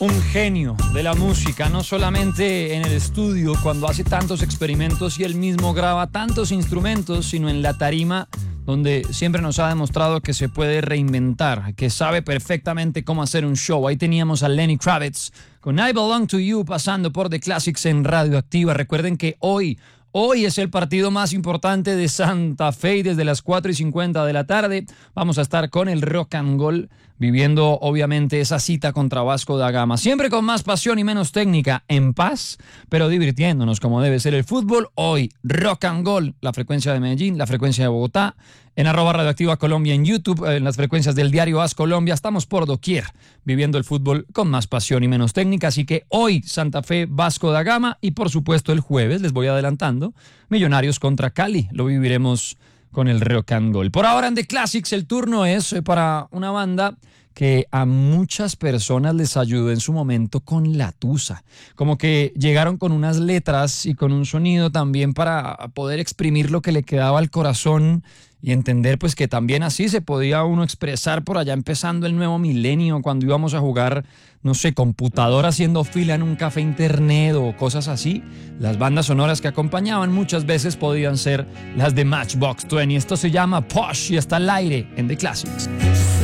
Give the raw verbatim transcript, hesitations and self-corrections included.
Un genio de la música, no solamente en el estudio cuando hace tantos experimentos y él mismo graba tantos instrumentos, sino en la tarima donde siempre nos ha demostrado que se puede reinventar, que sabe perfectamente cómo hacer un show. Ahí teníamos a Lenny Kravitz con I Belong to You pasando por The Classics en Radioactiva. Recuerden que hoy, hoy es el partido más importante de Santa Fe y desde las cuatro y cincuenta de la tarde vamos a estar con el Rock and Gold viviendo obviamente esa cita contra Vasco da Gama. Siempre con más pasión y menos técnica, en paz, pero divirtiéndonos como debe ser el fútbol. Hoy, Rock and Gold, la frecuencia de Medellín, la frecuencia de Bogotá, en arroba Radioactiva Colombia en YouTube, en las frecuencias del diario As Colombia. Estamos por doquier, viviendo el fútbol con más pasión y menos técnica. Así que hoy, Santa Fe, Vasco da Gama y por supuesto el jueves, les voy adelantando, Millonarios contra Cali. Lo viviremos con el Rock and Gold. Por ahora en The Classics el turno es para una banda que a muchas personas les ayudó en su momento con La Tusa. Como que llegaron con unas letras y con un sonido también para poder exprimir lo que le quedaba al corazón y entender pues que también así se podía uno expresar por allá empezando el nuevo milenio, cuando íbamos a jugar, no sé, computadora haciendo fila en un café internet o cosas así. Las bandas sonoras que acompañaban muchas veces podían ser las de Matchbox veinte. Esto se llama Posh y está al aire en The Classics.